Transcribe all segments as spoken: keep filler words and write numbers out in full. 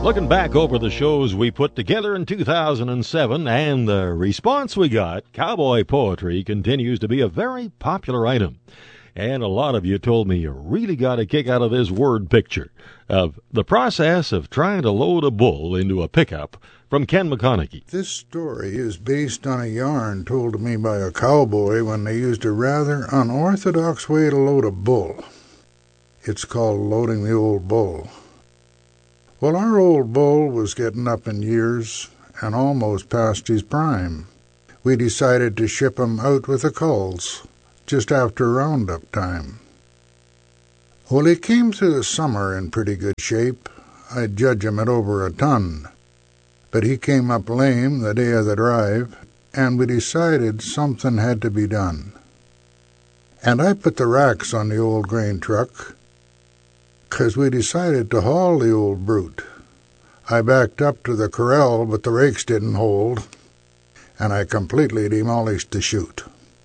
Looking back over the shows we put together in two thousand seven and the response we got, cowboy poetry continues to be a very popular item. And a lot of you told me you really got a kick out of this word picture of the process of trying to load a bull into a pickup from Ken McConaughey. This story is based on a yarn told to me by a cowboy when they used a rather unorthodox way to load a bull. It's called loading the old bull. Well, our old bull was getting up in years and almost past his prime. We decided to ship him out with the culls just after roundup time. Well, he came through the summer in pretty good shape. I'd judge him at over a ton. But he came up lame the day of the drive, and we decided something had to be done. And I put the racks on the old grain truck, 'cause we decided to haul the old brute. I backed up to the corral, but the rakes didn't hold, and I completely demolished the chute.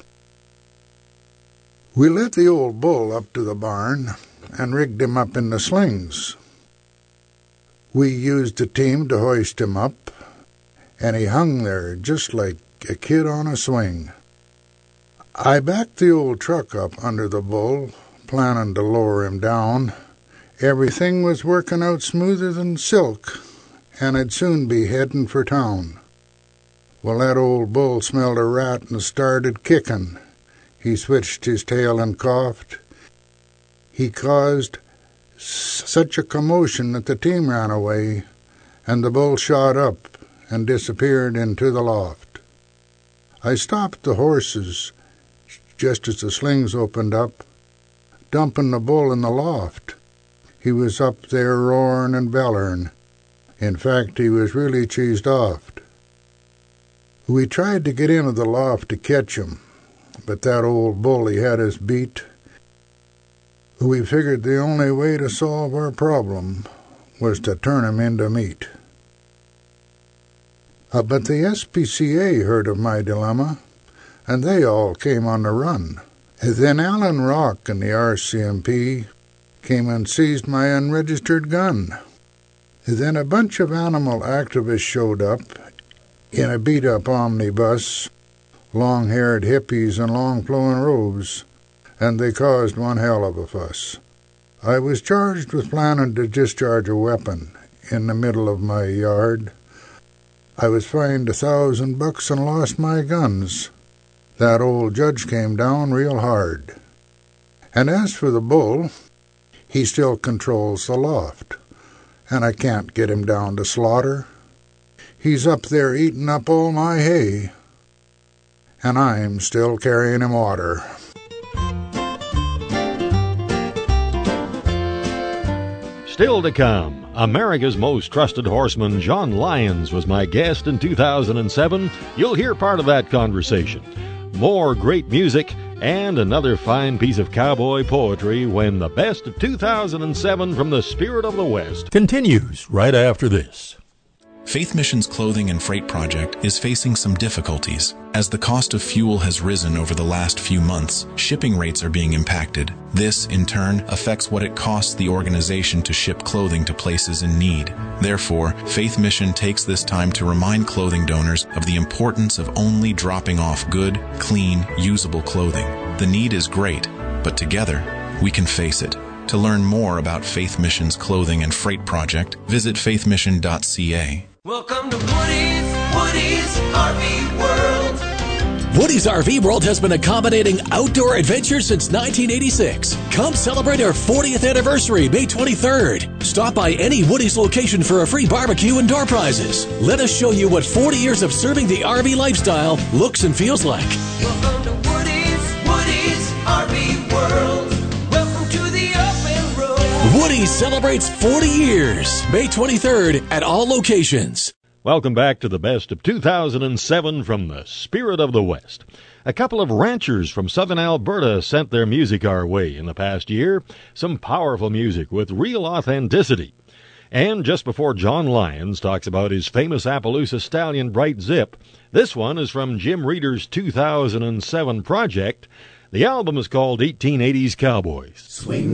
We led the old bull up to the barn and rigged him up in the slings. We used a team to hoist him up, and he hung there just like a kid on a swing. I backed the old truck up under the bull, planning to lower him down. Everything was working out smoother than silk, and I'd soon be heading for town. Well, that old bull smelled a rat and started kicking. He switched his tail and coughed. He caused such a commotion that the team ran away, and the bull shot up and disappeared into the loft. I stopped the horses just as the slings opened up, dumping the bull in the loft. He was up there roaring and bellering. In fact, he was really cheesed off. We tried to get into the loft to catch him, but that old bully had us beat. We figured the only way to solve our problem was to turn him into meat. Uh, but the S P C A heard of my dilemma, and they all came on the run. Then Alan Rock and the R C M P came and seized my unregistered gun. Then a bunch of animal activists showed up in a beat-up omnibus, long-haired hippies in long-flowing robes, and they caused one hell of a fuss. I was charged with planning to discharge a weapon in the middle of my yard. I was fined a thousand bucks and lost my guns. That old judge came down real hard. And as for the bull, he still controls the loft, and I can't get him down to slaughter. He's up there eating up all my hay, and I'm still carrying him water. Still to come, America's most trusted horseman John Lyons was my guest in two thousand seven. You'll hear part of that conversation. More great music and another fine piece of cowboy poetry when the best of two thousand seven from the Spirit of the West continues right after this. Faith Mission's Clothing and Freight Project is facing some difficulties. As the cost of fuel has risen over the last few months, shipping rates are being impacted. This, in turn, affects what it costs the organization to ship clothing to places in need. Therefore, Faith Mission takes this time to remind clothing donors of the importance of only dropping off good, clean, usable clothing. The need is great, but together, we can face it. To learn more about Faith Mission's Clothing and Freight Project, visit faith mission dot c a. Welcome to Woody's, Woody's R V World. Woody's R V World has been accommodating outdoor adventure since nineteen eighty-six. Come celebrate our fortieth anniversary, May twenty-third. Stop by any Woody's location for a free barbecue and door prizes. Let us show you what forty years of serving the R V lifestyle looks and feels like. Welcome to Woody's, Woody's R V World. Welcome to the open road. Woody's celebrates forty years, May twenty-third at all locations. Welcome back to the best of two thousand seven from the Spirit of the West. A couple of ranchers from southern Alberta sent their music our way in the past year. Some powerful music with real authenticity. And just before John Lyons talks about his famous Appaloosa stallion Bright Zip, this one is from Jim Reeder's two thousand seven project. The album is called eighteen eighties Cowboys. Swing